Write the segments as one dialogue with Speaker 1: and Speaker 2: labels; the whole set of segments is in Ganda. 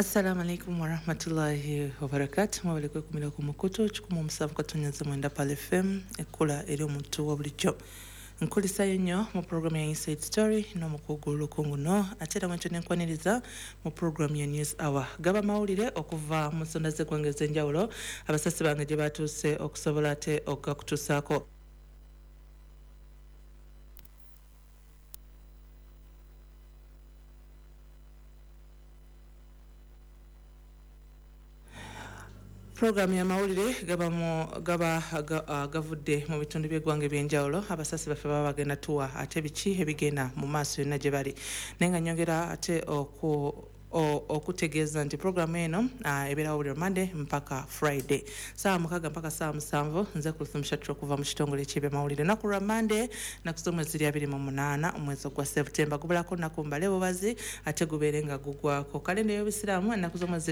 Speaker 1: Assalamu alaikum warahmatullahi wabarakatuh. Mwabale kwe kumila kumukutu chikumu musavu katonyaza mwenda pale FM ekula eri omuntu wa bulijjo. Nkulisayo nnyo mu programu ya Inside Story n'omukugu lukungu no ate era mwencho nenkwaniriza mu programu ya News Hour. Gaba mawulire okuva mu nsonda z'eggwanga ez'enjawulo abasasi bange gye batuuse okusobola ate okutuusaako. Programu ya mawulire gavudde mu bitundu by'eggwanga eby'enjawulo abasasi baffe baba bagenda tuwa ate biki ebigenda mu maaso yonna gye bali naye nga nnyongera ate okutegeeza nti programu eno ebeerawo buli Monday mpaka Friday saa 6 mpaka saa 7 nze Kulthum Shatro okuva mu kitongole eky'ebyamawulire naku lwa Monday naku z'omwezi 28 omwezi gwa September gubulako nnaku mbale bubazi ate gubeere nga gugwako kalenda y'obusiraamu ennaku z'omwezi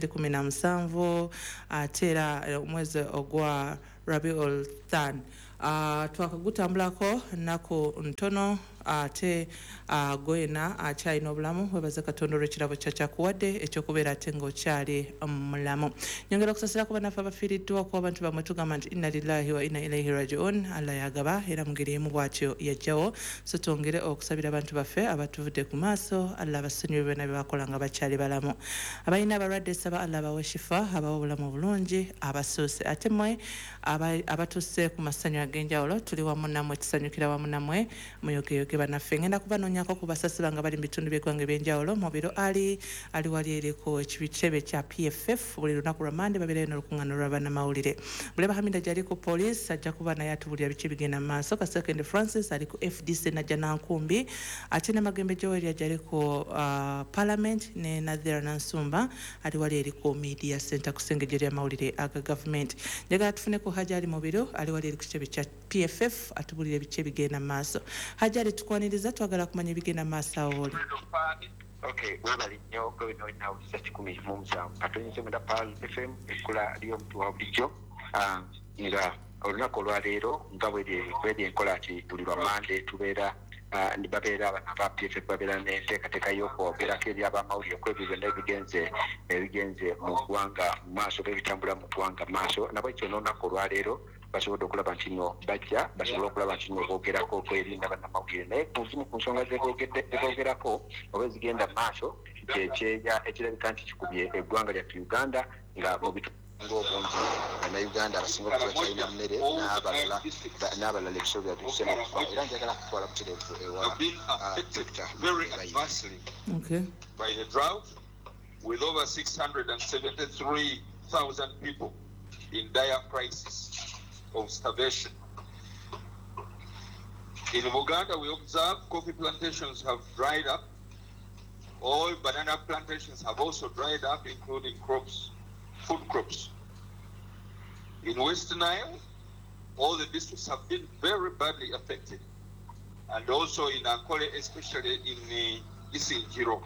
Speaker 1: 17 ate era omwezi ogwa Rabiul Thani twakagutambulako nnaku ntono ate goyena akyalina obulamu webaze Katonda olw'ekirabo kyakyakuwadde ekyokubeera ate ng'okyali mulamu. Nyongera okusasira ku bannaffe abafiiriddwa ku abantu bamwe tugamba nti inna lillahi wa inna ilaihi raji'un. Allah yagaba era mu ngeri emu bw'atyo yajjawo so twongere okusabira abantu baffe abatuvudde ku maaso Allah abasonyiwe byonna bye bakola nga bakyali balamu. Abalina abalwadde saba Allah bawe shifa abawe obulamu bulungi abasuuse ate mmwe abatuuse ku masanyu ag'enjawulo tuli wamu nammwe tusanyukira wamu nammwe muyogeyoge bannaffe ngenda kubanoonyako ku basasi bange bali mu bitundu by'eggwanga eby'enjawulo mu biro ali wali eriko ekitebe kya PFF buli lunaku lwa Monday babeerayo n'olukuŋŋaana lwa bannamawulire. Buleba Hamida gy'ali ku police ajja kuba naye atubulira biki bigenda mu maaso. Kasekende Francis ali ku FDC najja Nankumbi ate ne Magembe Joel gy'ali ku Parliament ne Nadhira Nansumba ali wali eri ku Media Center ku Sengejje ly'amawulire aga government. Njagala tufune ku Hajji ali mu biro ali wali eri ku kitebe kya PFF atubulira biki bigenda mu maaso. Hajji ali tukwaniriza twagala kumanya ebigenda mu maaso awo oli.
Speaker 2: Okay, webali nnyo gwe nawuliriza 107 katonyize mwenda Pal FM ekula lyo omuntu wa bulijjo nga olunaku olwaleero nga bweri enkola ati buli lwa Monday tubeera babeera aba PFF babeera n'enteekateeka y'okwogerako eri abamawulire ku ebyo byonna ebigenze mu ggwanga mu maaso b'ebitambula mu ggwanga mu maaso nabwekyo n'olunaku olwaleero basobodde okulaba nti nno bajja basobole okulaba nti nno boogerako okwerinda bannamawulire naye kuzimu ku nsonga zeboogerako oba ezigenda mu maaso ekyeya ekirabika nti kikubye eggwanga lyaffe Uganda nga mu bitundu obungi bannayuganda abasinga okuba kyalina mmere n'abalala ebisolo byabitusema okufa era njagala kutwala butereevu ewa
Speaker 3: by the drought with over 673,000 people in dire crisis of starvation. In Uganda, we observe coffee plantations have dried up. All banana plantations have also dried up, including food crops. In West Nile, all the districts have been very badly affected. And also in Ankole, especially in Isinjiro.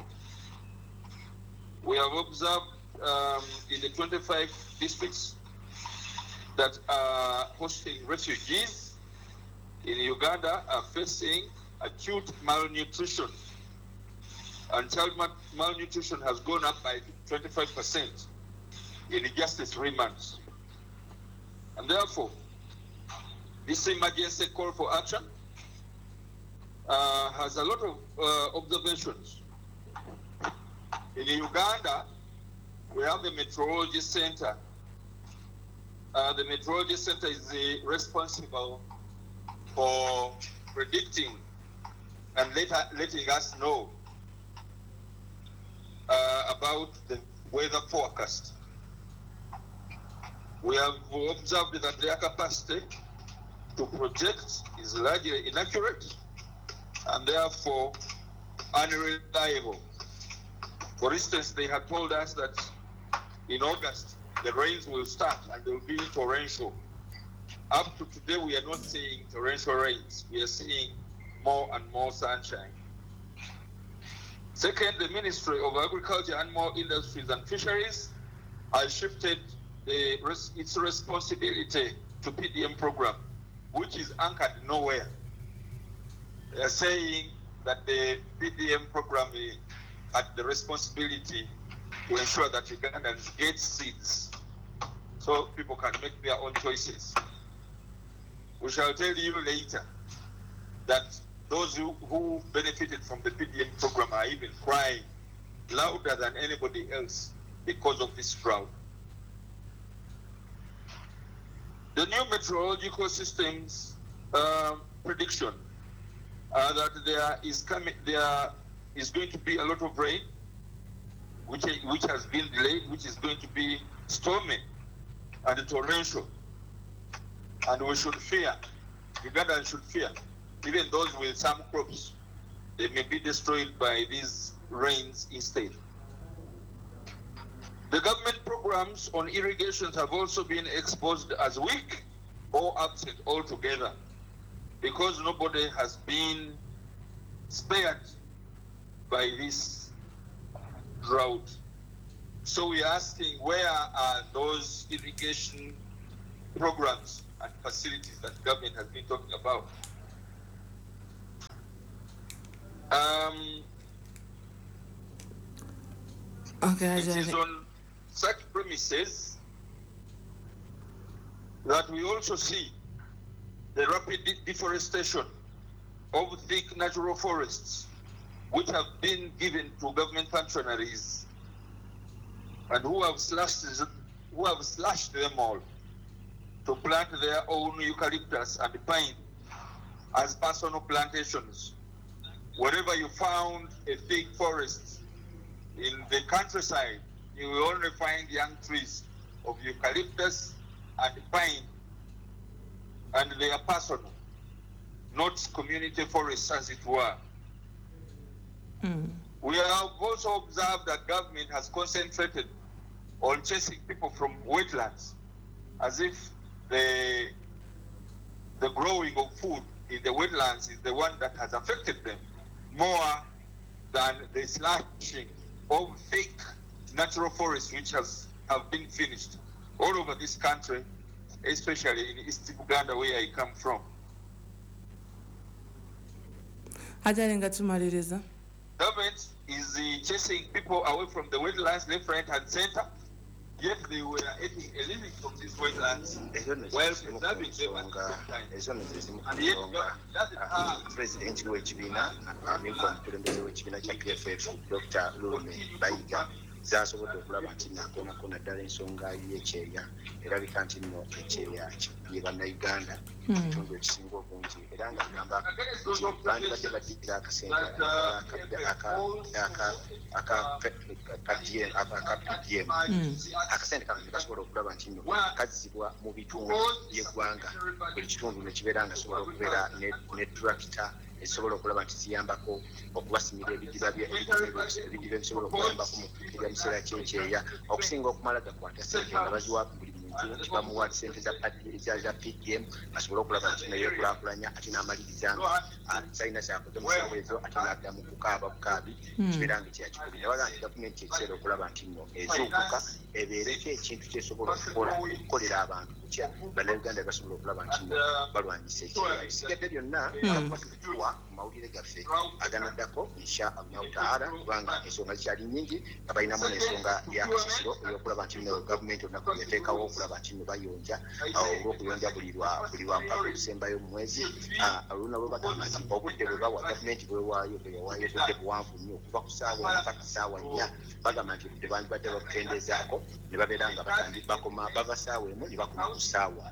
Speaker 3: We have observed in the 25 districts that are hosting refugees in Uganda are facing acute malnutrition. And child malnutrition has gone up by 25% in just 3 months. And therefore, this emergency call for action has a lot of observations. In Uganda, we have the Meteorology Center. The Meteorology Center is responsible for predicting and letting us know about the weather forecast. We have observed that their capacity to project is largely inaccurate and therefore unreliable. For instance, they have told us that in August, the rains will start and they will be torrential. Up to today, we are not seeing torrential rains. We are seeing more and more sunshine. Second, the Ministry of Agriculture, Animal Industries and Fisheries has shifted its responsibility to PDM program, which is anchored nowhere. They are saying that the PDM program had the responsibility to ensure that Ugandans get seeds so people can make their own choices. We shall tell you later that those who benefited from the PDM program are even crying louder than anybody else because of this drought. The new meteorological systems prediction that there is going to be a lot of rain, which has been delayed, which is going to be stormy and torrential. And we should fear, Ugandans should fear, even those with some crops, they may be destroyed by these rains instead. The government programs on irrigations have also been exposed as weak or absent altogether because nobody has been spared by this drought. So we are asking, where are those irrigation programs and facilities that government has been talking about? It is on such premises that we also see the rapid deforestation of thick natural forests, which have been given to government functionaries and who have slashed them all to plant their own eucalyptus and pine as personal plantations. Wherever you found a thick forest in the countryside, you will only find young trees of eucalyptus and pine, and they are personal, not community forests as it were. We have also observed that government has concentrated on chasing people from wetlands, as if the growing of food in the wetlands is the one that has affected them more than the slashing of thick natural forests which have been finished all over this country, especially in East Uganda where I come from. Government is chasing people away from the wetlands left, right and center, yet they were eating a living from these wetlands while preserving them at the same time. And yet doesn't have
Speaker 4: President w'ekibiina amyuka omukulembeze w'ekibiina kya PFF Dr. Lume Bayiga zaasobodde okulaba nti nakoonako naddala ensonga y'ekyeya erabika nti nno ekyeya kikubye bannayuganda ekitundu ekisinga obungi era nga agamba bandibadde baddigira akasente PDM akasente kano ne basobola okulaba nti nno kazzibwa mu bitundu by'eggwanga buli kitundu ne kibeera nga sobola okubeera ne tractor esobola okulaba nti ziyambako okubasimira ebidiba ebisobola okuyambako mu kukkirira mu kiseera ky'ekyeya okusinga okumala gakwata sente nga baziwa buli muntu kibamuwa sente za PDM asobole okulaba nti neyekulaakulanya ate n'amaliriza nga talina kyakoze mu ssaawa ezo ate n'adda mu kukaaba bukaabi kibeera nga kyakikubiri nabaga nti gavumenti ekiseera okulaba nti nno ezuukuka ebeereko ekintu kyesobola okukolera abantu kutya bannayuganda basobola okulaba nti nno balwanyisa ekyeya ebisigadde byonna bakubatuwa mu mawulire gaffe aganaddako insha allahu taala kubanga ensonga zikyali nnyingi nga balinamu n'ensonga y'akasasiro ey'okulaba nti nno gavumenti olunaku yateekawo okulaba nti nno bayonja olw'okuyonja buli lwaka okusembayo mu mwezi oluna lwe bagamba nti obudde bwe bawa gavumenti bwewaayo bweyawaayo obudde buwanvu nnyo okuva ku ssaawa mpaka ssaawa 4 bagamba nti obudde bandibadde babukendeezaako ne babeera nga bakoma bava ssaawa emu ne bakoma ku ssaawa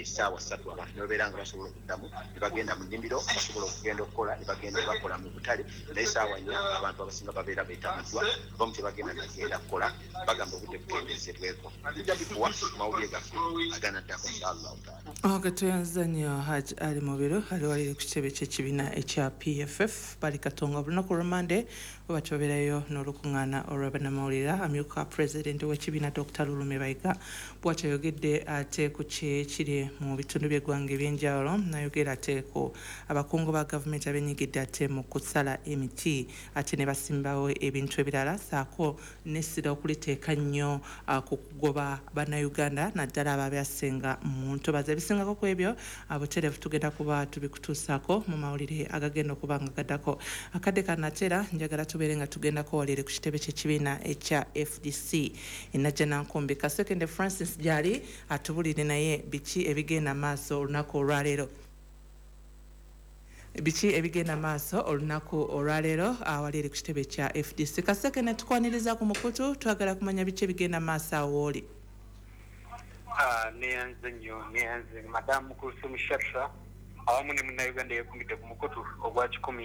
Speaker 4: 3 abantu ne babeera nga basobola okuddamu ne bagenda mu nnimiro basobola okugenda okukola ne bagenda bakola mu butale naye ssaawa 4 abantu abasinga babeera beetamiddwa bamu tebagenda nagenda kukola bagamba obudde bukendezebweko njabibuwa mawulire gaffe aganaddako inshallah taala
Speaker 1: tuyanza nnyo Hajj Ali Mubiro ali walire ku kitebe ky'ekibiina ekya PFF bali katonga olunaku olw'Monday bwe babeerayo n'olukuŋŋaana olw'abannamawulire amyuka pulezidenti w'ekibiina Dr. Lume Bayiga bw'akyayogedde ate ku kiri mu bitundu by'eggwanga ebyenjawulo nayogera ate ku abakungu ba gavumenti abenyigidde ate mu kusala emiti ate ne basimbawo ebintu ebirala saako n'essira okuliteeka nnyo ku kugoba bannayuganda naddala ababyasenga mu ntobazi ebisingako ku ebyo butereevu tugenda kuba tubikutuusaako mu mawulire agagenda okuba nga gaddako akadde kanatera njagala tubeere nga tugenda kwewalire ku kitebe ky'ekibiina ekya FDC enajja nankumbi Kasekende Francis gyali atubulire naye biki ebigenda maaso olunaku olwaleero awali ku kitebe kya FDC. Kasekende tukwaniriza ku mukutu twagala kumanya biki ebigenda maaso awo oli.
Speaker 5: Neyanze madamu Kulsum Shatra awamu ne Munnayuganda yeekuumidde ku mukutu ogwa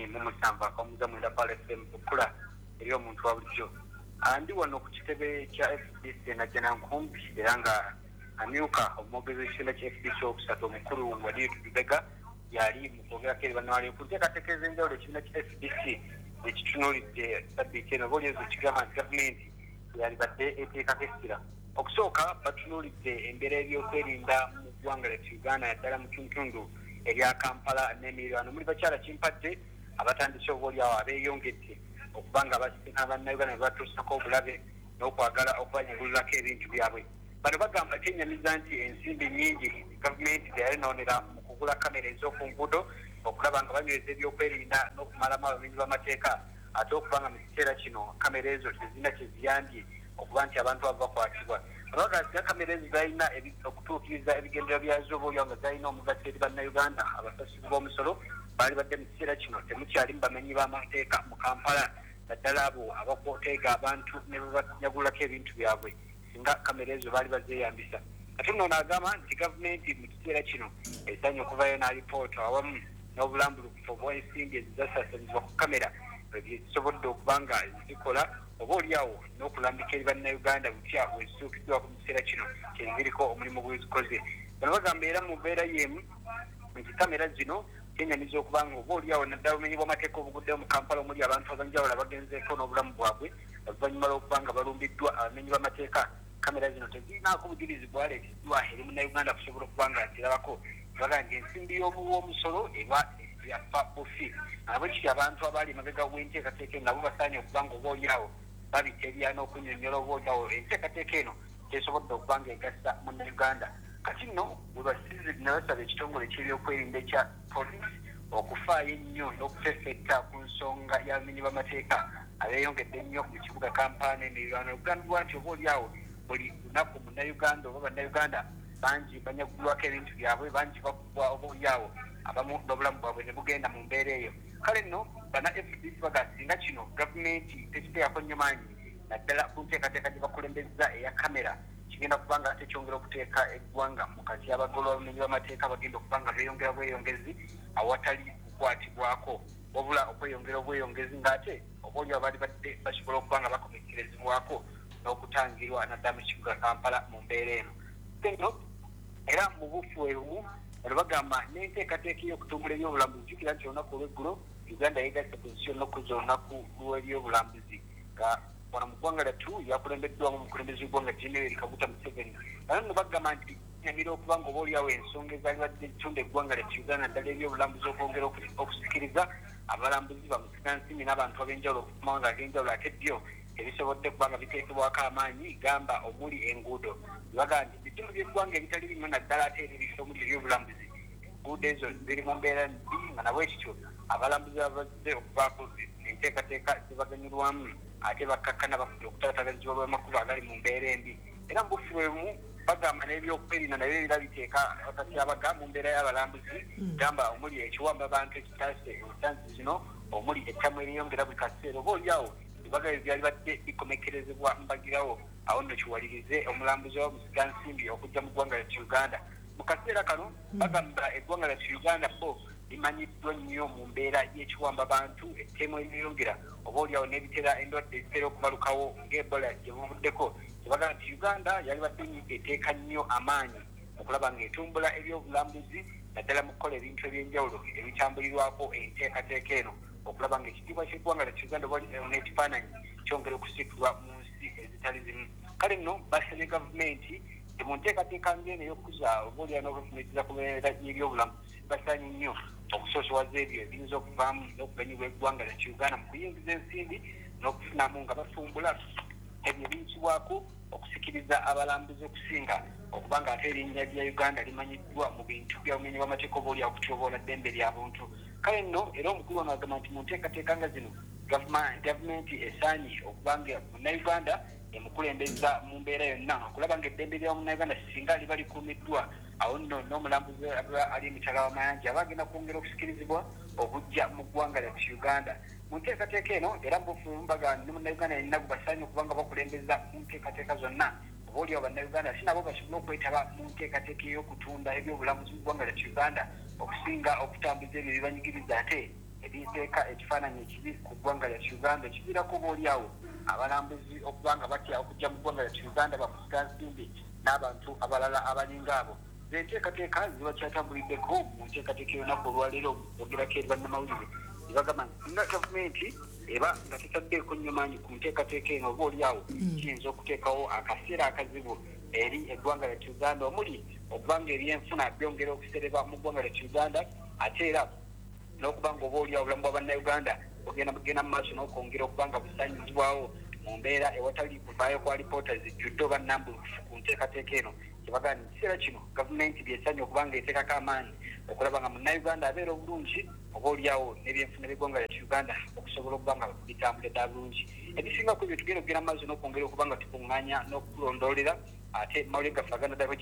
Speaker 5: 17 akamuza mwenda Pale FM okula eri omuntu wa bulijjo. Ndi wano ku kitebe kya FDC najja nankumbi era nga amyuka omwogezi w'ekibiina kya FDC okusatu omukulu Waliid Lubega yali mu kwogera eri bannawali ku nteekateeka ez'enjawulo ekibiina kya FDC ekitunuulidde sabbiiti eno obaolyezo kigamba nti gavumenti yalibadde eteekako essira. Okusooka batunuulidde embeera y'ebyokwerinda mu ggwanga lyaffe Uganda naddala mu tundu erya Kampala n'emiriraano muli bakyala kimpadde abatandise obaolyawo abeeyongedde okuba nga basisinkana bannayuganda ne batuusako obulabe n'okwagala okubanyagulirako ebintu byabwe. Bano bagamba kyenyamiza nti ensimbi nnyingi gavumenti teyalinoonera mu kugula kamera ez'oku nguudo okulaba nga banyweza ebyokwerinda n'okumalamu abamenyi b'amateeka ate okuba nga mu kiseera kino kamera ezo tezirina kye ziyambye okuba nti abantu abo bakwatibwa. Abagazzi kamera ezo zalina okutuukiriza ebigendera byazo obaolyawo nga zalina omugaso eri bannayuganda abasasuli b'omusolo baali badde mu kiseera kino temukyali mu bamenyi b'amateeka mu Kampala naddala abo abakwoteega abantu ne babanyagulako ebintu byabwe singa kamera ezo baali bazeeyambisa. Ate nno n'agamba nti gavumenti mu kiseera kino esaanye okuvayo n'alipoota awamu n'obulambulukufu obw'ensimbi ezizasaasanizibwa ku kamera ezisobodde okuba nga zikola obaolyawo n'okulambika eri bannayuganda butya bwezituukiddwako mu kiseera kino kyeziriko omulimu gwezikoze. Bano bagamba era mu mbeera y'emu nti kamera zino kyenyamiza okuba nga obaolyawo naddala obumenyi bw'amateeka obuguddeyo mu Kampala omuli abantu abanjawulo abagenzeeko n'obulamu bwabwe oluvannyuma lw'okuba nga balumbiddwa abamenyi b'amateeka. Kamera zino tezirinaako bujulizi bwaleeteddwa eri munnayuganda kusobola okuba nga zirabako. Baga nti ensimbi y'omusolo eba yafa bufi abo kiti abantu abaali emabega w'enteekateeka nabo basaanye okuba nga obaolyawo babiterya n'okunnyonnyola obaolyawo enteekateeka eno tesobodde okuba nga egassa munnayuganda. Kati nno bwe basize nabasaba ekitongole ky'ebyokwerinda ekya poliisi okufaayo ennyo n'okufefetta ku nsonga y'abamenyi b'amateeka abeeyongedde ennyo mu kibuga Kampala n'emiriraano. Ogambibwa nti obaolyawo buli lunaku munnayuganda oba bannayuganda bangi banyagulwako ebintu byabwe bangi bakubwa obaolyawo abamu n'obulamu bwabwe ne bugenda mu mbeera eyo. Kale nno bana FDC bagasinga kino gavumenti tekiteekako nnyo maanyi naddala ku nteekateeka gye bakulembeza eya kamera kigenda kuba nga tekyongera okuteeka eggwanga mu kati y'abagolo abamenyi b'amateeka bagenda okuba nga beeyongera bweyongezi awatali kukwatibwako wabula okweyongera obweyongezi ng'ate obaolyawo baali badde basobola okuba nga bakomekerezebwako n'okutangirwa naddala mu kibuga Kampala mu mbeera eno. Eno era mu bufuweebu bano bagamba n'enteekateeka ey'okutumbula ebyobulambuzi jjukira nti olunaku olw'eggulo Uganda yeegasse pozisiyo n'okuzza olunaku lw'ebyobulambuzi nga wano mu ggwanga lyattu yakulembeddwamu omukulembeze w'eggwanga Jenerali Kaguta Museveni. Bano nno bagamba nti nyamira okuba nga obaolyawo ensonga ezaali badde zitunda eggwanga lyattu Uganda naddala ebyobulambuzi okwongera okusikiriza abalambuzi bamusigansimbi n'abantu ab'enjawulo okukumanga ag'enjawulo ate ddyo ebisobodde kuba nga biteekebwako amaanyi gamba omuli enguudo. Baga nti ebitundu by'eggwanga ebitali bimu naddala ate ebiriso omuli ebyobulambuzi enguudo ezo ziri mu mbeera mbi nga nabwe ekityo abalambuzi abazze okubaako enteekateeka zibaganyulwamu ate bakkakkana bafude okutaataganyizibwa lw'amakubo agali mu mbeera embi. Era mu bufuweemu bagamba n'ebyokwerinda nabyo era biteeka bakatyabaga mu mbeera y'abalambuzi gamba omuli ekiwamba abantu ekitaase ensansi zino omuli ettamu eriyongera buli kaseera obaolyawo ebibagayo byali badde bikomekerezebwa mbagirawo awo nno kiwalirize omulambuzi wa musigansimbi okujja mu ggwanga lyattu Uganda. Mu kaseera kano bagamba eggwanga lyattu Uganda bo limanyiddwa nnyo mu mbeera y'ekiwamba bantu ettemu eriyongera obaolyawo n'ebitera endwadde ezitera okubalukawo ng'Ebola gye buvuddeko. Tebaga nti Uganda yali badde eteeka nnyo amaanyi okulaba ng'etumbula ebyobulambuzi naddala mu kukola ebintu eby'enjawulo ebitambulirwako enteekateeka eno okulaba ng'ekitiibwa ky'eggwanga lyattu Uganda n'ekifaananyi kyongera okusiikirwa mu nsi ezitali zimu. Kale nno basabye gavumenti mu nteekateeka ng'eno ey'okuza obaolyawo n'okufumitiriza ku mbeera y'ebyobulambuzi basaanye nnyo okusoosowaza ebyo ebiyinza okuvaamu n'okuganyibwa eggwanga lyattu Uganda mu kuyingiza ensimbi n'okufunamu nga batumbula ebyo ebiyitibwako okusikiriza abalambuzi okusinga okuba nga ate erinnya lya Uganda limanyiddwa mu bintu by'obumenyi bw'amateeka obaolyawo okutyoboola ddembe ly'abuntu. Kale nno era omukulu ono agamba nti mu nteekateeka nga zino gavumenti esaanye okubanga munnayuganda emukulembeza mu mbeera yonna okulaba nga eddembe lya munnayuganda singa liba likuumiddwa awo nno n'omulambuzi ali emitala w'amayanja aba agenda kwongera okusikirizibwa okujja mu ggwanga lyaffe Uganda mu nteekateeka eno era mbaga ne munnayuganda yenna gubasaanye okubanga bakulembeza mu nteekateeka zonna obaoliawo bannayuganda si nabo basobole okwetaba mu nteekateeka ey'okutunda ebyobulamuzi mu ggwanga lyaffe Uganda okusinga okutambuza ebyo bibanyigiriza ate ebiteeka ekifaananyi ekibi ku ggwanga lyaffe Uganda ekiviirako obaoliawo abalambuzi okubanga batya okujja mu ggwanga lyaffe Uganda bamusigansimbi n'abantu abalala abalinga abo enteekateeka ziba kyatambuliddeko mu nteekateeka y'olunaku olwaleero ogerako eri bannamawulire ebagamba nga gavumenti eba nga tetaddeeko nnyo maanyi ku nteekateeka eno obaoliawo kiyinza okuteekawo akaseera akazibu eri eggwanga lyaffe Uganda omuli okubanga ebyenfuna byongera okusereba mu ggwanga lyaffe Uganda ate era n'okubanga obaoliawo obulamu bwa bannayuganda ogenda mu maaso n'okwongera okubanga busaanyizibwawo mu mbeera ewatali kuvaayo kwa lipoota zijjudde oba nnambulukufu ku nteekateeka eno kyebagaa mu kiseera kino gavumenti byesanye okubanga eteekako amaanyi okulaba nga munnayuganda abeera obulungi obaoliawo n'ebyenfuna by'eggwanga lyaffe Uganda okusobola okubanga bitambula ddala bulungi ebisinga ku ebyo tugenda okugenda mu maaso n'okwongera okubanga tukuŋŋaanya n'okulondoolera ate mawulire gaffe aganda ddala